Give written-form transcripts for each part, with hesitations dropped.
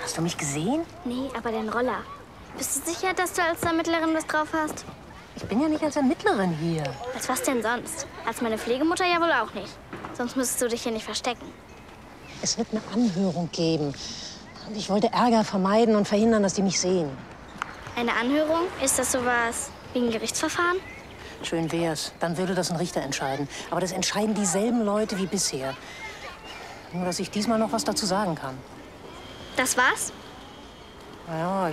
Hast du mich gesehen? Nee, aber den Roller. Bist du sicher, dass du als Ermittlerin was drauf hast? Ich bin ja nicht als Ermittlerin hier. Als was denn sonst? Als meine Pflegemutter ja wohl auch nicht. Sonst müsstest du dich hier nicht verstecken. Es wird eine Anhörung geben. Und ich wollte Ärger vermeiden und verhindern, dass die mich sehen. Eine Anhörung? Ist das sowas wie ein Gerichtsverfahren? Schön wär's. Dann würde das ein Richter entscheiden. Aber das entscheiden dieselben Leute wie bisher. Nur, dass ich diesmal noch was dazu sagen kann. Das war's? Naja,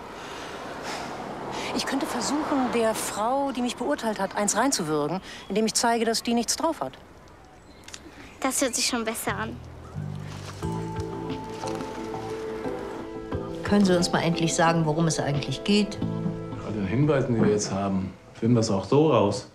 ich könnte versuchen, der Frau, die mich beurteilt hat, eins reinzuwürgen, indem ich zeige, dass die nichts drauf hat. Das hört sich schon besser an. Können Sie uns mal endlich sagen, worum es eigentlich geht? Bei den Hinweisen, die wir jetzt haben, finden wir es auch so raus.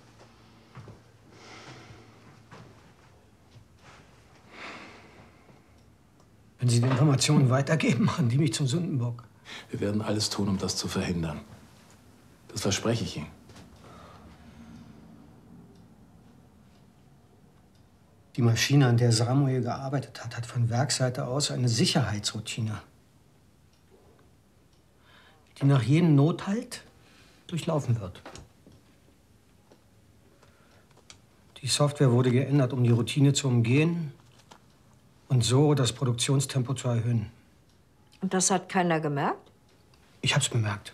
Wenn Sie die Informationen weitergeben, machen die mich zum Sündenbock. Wir werden alles tun, um das zu verhindern. Das verspreche ich Ihnen. Die Maschine, an der Samuel gearbeitet hat, hat von Werksseite aus eine Sicherheitsroutine, die nach jedem Nothalt durchlaufen wird. Die Software wurde geändert, um die Routine zu umgehen und so das Produktionstempo zu erhöhen. Und das hat keiner gemerkt? Ich hab's bemerkt.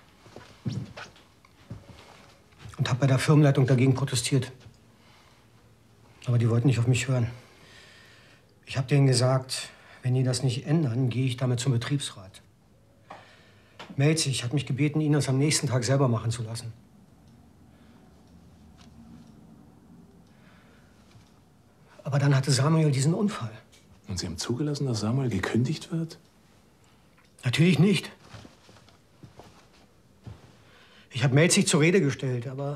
Und hab bei der Firmenleitung dagegen protestiert. Aber die wollten nicht auf mich hören. Ich hab denen gesagt, wenn die das nicht ändern, gehe ich damit zum Betriebsrat. Melzig hat mich gebeten, ihn das am nächsten Tag selber machen zu lassen. Aber dann hatte Samuel diesen Unfall. Und Sie haben zugelassen, dass Samuel gekündigt wird? Natürlich nicht. Ich habe Melzig zur Rede gestellt, aber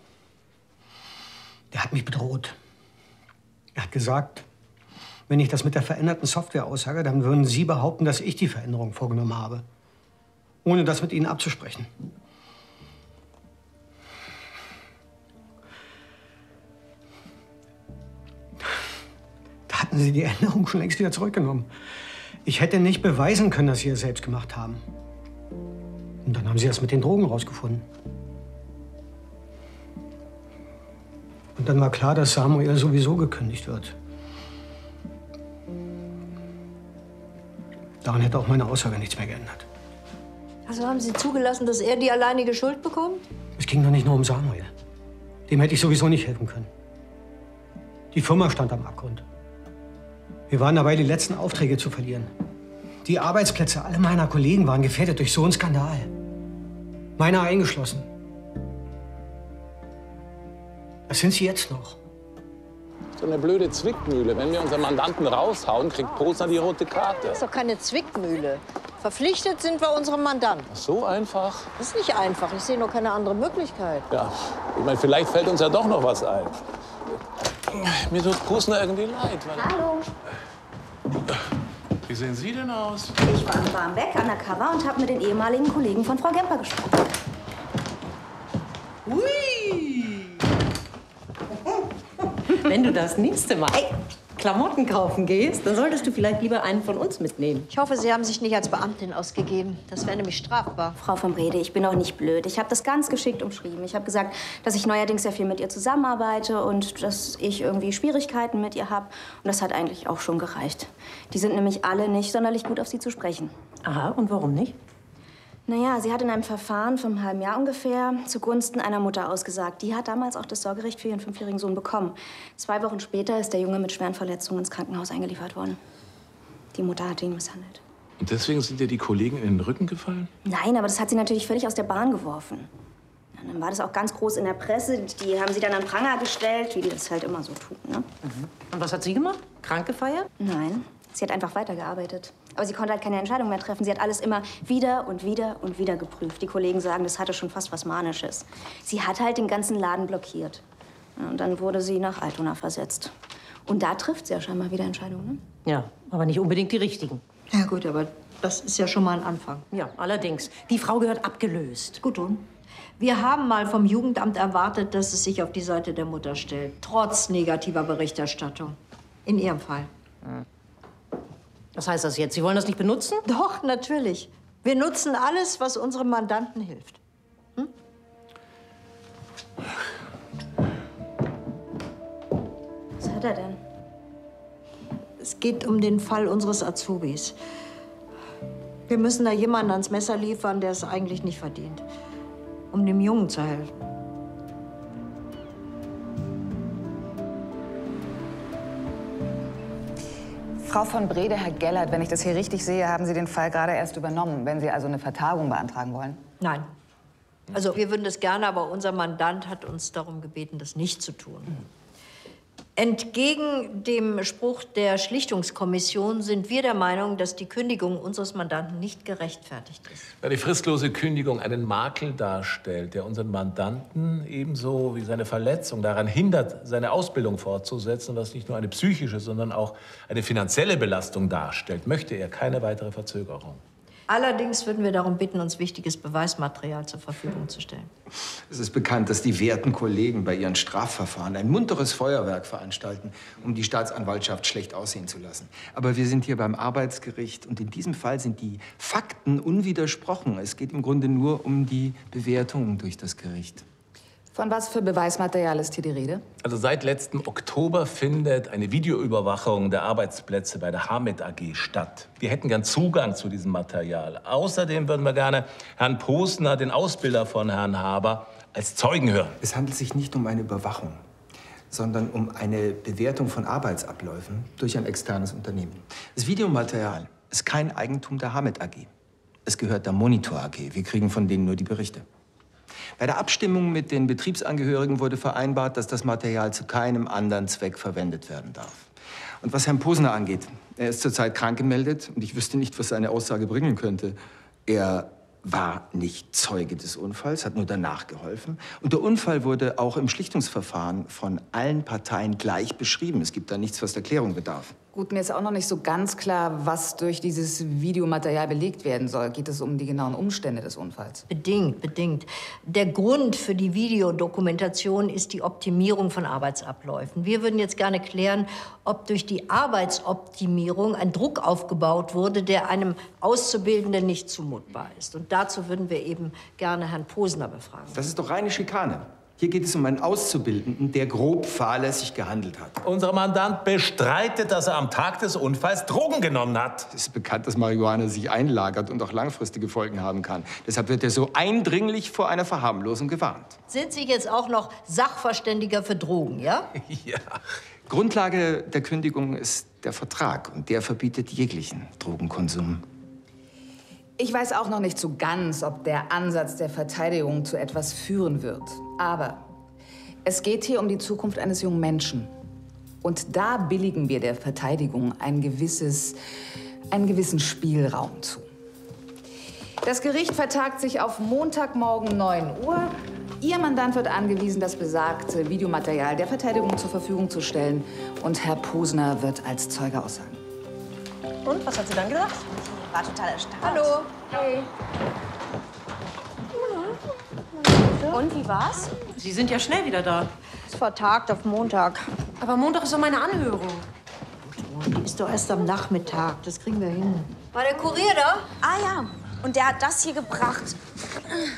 der hat mich bedroht. Er hat gesagt, wenn ich das mit der veränderten Software aussage, dann würden Sie behaupten, dass ich die Veränderung vorgenommen habe, ohne das mit Ihnen abzusprechen. Da hatten Sie die Änderung schon längst wieder zurückgenommen. Ich hätte nicht beweisen können, dass Sie es selbst gemacht haben. Und dann haben Sie das mit den Drogen rausgefunden. Und dann war klar, dass Samuel sowieso gekündigt wird. Daran hätte auch meine Aussage nichts mehr geändert. Also haben Sie zugelassen, dass er die alleinige Schuld bekommt? Es ging doch nicht nur um Samuel. Dem hätte ich sowieso nicht helfen können. Die Firma stand am Abgrund. Wir waren dabei, die letzten Aufträge zu verlieren. Die Arbeitsplätze aller meiner Kollegen waren gefährdet durch so einen Skandal. Meiner eingeschlossen. Das sind sie jetzt noch. So eine blöde Zwickmühle. Wenn wir unseren Mandanten raushauen, kriegt Posner die rote Karte. Das ist doch keine Zwickmühle. Verpflichtet sind wir unserem Mandanten. So einfach? Das ist nicht einfach. Ich sehe nur keine andere Möglichkeit. Ja, ich meine, vielleicht fällt uns ja doch noch was ein. Mir tut Posner irgendwie leid. Hallo. Wie sehen Sie denn aus? Ich war in Barmbek undercover und habe mit den ehemaligen Kollegen von Frau Gemper gesprochen. Ui! Wenn du das nächste Mal Klamotten kaufen gehst, dann solltest du vielleicht lieber einen von uns mitnehmen. Ich hoffe, Sie haben sich nicht als Beamtin ausgegeben. Das wäre nämlich strafbar. Frau von Brede, ich bin auch nicht blöd. Ich habe das ganz geschickt umschrieben. Ich habe gesagt, dass ich neuerdings sehr viel mit ihr zusammenarbeite und dass ich irgendwie Schwierigkeiten mit ihr habe. Und das hat eigentlich auch schon gereicht. Die sind nämlich alle nicht sonderlich gut auf sie zu sprechen. Aha, und warum nicht? Naja, sie hat in einem Verfahren vom halben Jahr ungefähr zugunsten einer Mutter ausgesagt. Die hat damals auch das Sorgerecht für ihren 5-jährigen Sohn bekommen. 2 Wochen später ist der Junge mit schweren Verletzungen ins Krankenhaus eingeliefert worden. Die Mutter hat ihn misshandelt. Und deswegen sind dir die Kollegen in den Rücken gefallen? Nein, aber das hat sie natürlich völlig aus der Bahn geworfen. Ja, dann war das auch ganz groß in der Presse. Die haben sie dann an Pranger gestellt, wie die das halt immer so tun. Ne? Und was hat sie gemacht? Krank gefeiert? Nein, sie hat einfach weitergearbeitet. Aber sie konnte halt keine Entscheidung mehr treffen. Sie hat alles immer wieder und wieder und wieder geprüft. Die Kollegen sagen, das hatte schon fast was Manisches. Sie hat halt den ganzen Laden blockiert. Ja, und dann wurde sie nach Altona versetzt. Und da trifft sie ja scheinbar wieder Entscheidungen, ne? Ja, aber nicht unbedingt die richtigen. Ja gut, aber das ist ja schon mal ein Anfang. Ja, allerdings. Die Frau gehört abgelöst. Gut, und? Wir haben mal vom Jugendamt erwartet, dass es sich auf die Seite der Mutter stellt. Trotz negativer Berichterstattung. In Ihrem Fall. Was heißt das jetzt? Sie wollen das nicht benutzen? Doch, natürlich. Wir nutzen alles, was unserem Mandanten hilft. Hm? Was hat er denn? Es geht um den Fall unseres Azubis. Wir müssen da jemanden ans Messer liefern, der es eigentlich nicht verdient. Um dem Jungen zu helfen. Frau von Brede, Herr Gellert, wenn ich das hier richtig sehe, haben Sie den Fall gerade erst übernommen. Wenn Sie also eine Vertagung beantragen wollen? Nein. Also wir würden das gerne, aber unser Mandant hat uns darum gebeten, das nicht zu tun. Entgegen dem Spruch der Schlichtungskommission sind wir der Meinung, dass die Kündigung unseres Mandanten nicht gerechtfertigt ist. Weil die fristlose Kündigung einen Makel darstellt, der unseren Mandanten ebenso wie seine Verletzung daran hindert, seine Ausbildung fortzusetzen, was nicht nur eine psychische, sondern auch eine finanzielle Belastung darstellt, möchte er keine weitere Verzögerung. Allerdings würden wir darum bitten, uns wichtiges Beweismaterial zur Verfügung zu stellen. Es ist bekannt, dass die werten Kollegen bei ihren Strafverfahren ein munteres Feuerwerk veranstalten, um die Staatsanwaltschaft schlecht aussehen zu lassen. Aber wir sind hier beim Arbeitsgericht und in diesem Fall sind die Fakten unwidersprochen. Es geht im Grunde nur um die Bewertung durch das Gericht. Von was für Beweismaterial ist hier die Rede? Also seit letztem Oktober findet eine Videoüberwachung der Arbeitsplätze bei der Hamed AG statt. Wir hätten gern Zugang zu diesem Material. Außerdem würden wir gerne Herrn Posner, den Ausbilder von Herrn Haber, als Zeugen hören. Es handelt sich nicht um eine Überwachung, sondern um eine Bewertung von Arbeitsabläufen durch ein externes Unternehmen. Das Videomaterial ist kein Eigentum der Hamed AG. Es gehört der Monitor AG. Wir kriegen von denen nur die Berichte. Bei der Abstimmung mit den Betriebsangehörigen wurde vereinbart, dass das Material zu keinem anderen Zweck verwendet werden darf. Und was Herrn Posner angeht, er ist zurzeit krank gemeldet und ich wüsste nicht, was seine Aussage bringen könnte. Er war nicht Zeuge des Unfalls, hat nur danach geholfen. Und der Unfall wurde auch im Schlichtungsverfahren von allen Parteien gleich beschrieben. Es gibt da nichts, was der Klärung bedarf. Gut, mir ist auch noch nicht so ganz klar, was durch dieses Videomaterial belegt werden soll. Geht es um die genauen Umstände des Unfalls? Bedingt, bedingt. Der Grund für die Videodokumentation ist die Optimierung von Arbeitsabläufen. Wir würden jetzt gerne klären, ob durch die Arbeitsoptimierung ein Druck aufgebaut wurde, der einem Auszubildenden nicht zumutbar ist. Und dazu würden wir eben gerne Herrn Posner befragen. Das ist doch reine Schikane. Hier geht es um einen Auszubildenden, der grob fahrlässig gehandelt hat. Unser Mandant bestreitet, dass er am Tag des Unfalls Drogen genommen hat. Es ist bekannt, dass Marihuana sich einlagert und auch langfristige Folgen haben kann. Deshalb wird er so eindringlich vor einer Verharmlosung gewarnt. Sind Sie jetzt auch noch Sachverständiger für Drogen, ja? Ja. Grundlage der Kündigung ist der Vertrag und der verbietet jeglichen Drogenkonsum. Ich weiß auch noch nicht so ganz, ob der Ansatz der Verteidigung zu etwas führen wird. Aber es geht hier um die Zukunft eines jungen Menschen. Und da billigen wir der Verteidigung einen gewissen Spielraum zu. Das Gericht vertagt sich auf Montagmorgen 9 Uhr. Ihr Mandant wird angewiesen, das besagte Videomaterial der Verteidigung zur Verfügung zu stellen. Und Herr Posner wird als Zeuge aussagen. Und, was hat sie dann gesagt? War total erstarrt. Hallo. Hey. Und wie war's? Sie sind ja schnell wieder da. Ist vertagt auf Montag. Aber Montag ist doch meine Anhörung. Die ist doch erst am Nachmittag. Das kriegen wir hin. War der Kurier da? Ah ja, und der hat das hier gebracht.